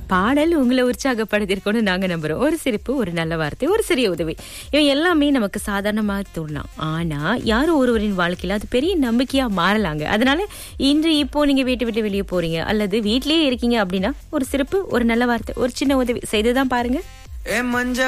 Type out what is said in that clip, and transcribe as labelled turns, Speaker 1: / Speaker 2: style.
Speaker 1: பாடல் உங்களை உற்சாகப்படுத்திருக்கோம்னு நாங்க நம்புறோம். ஒரு சிரிப்பு, ஒரு நல்ல வார்த்தை, ஒரு சிறிய உதவி, இவை எல்லாமே நமக்கு சாதாரணமா தோணலாம். ஆனா யாரோ ஒருவரின் வாழ்க்கையில அது பெரிய நம்பிக்கையா மாறலாங்க. அதனால இன்று இப்போ நீங்க வீட்டை விட்டு வெளியே போறீங்க அல்லது வீட்லயே இருக்கீங்க அப்படின்னா ஒரு சிரிப்பு, ஒரு நல்ல வார்த்தை, ஒரு சின்ன உதவி செய்துதான் பாருங்க.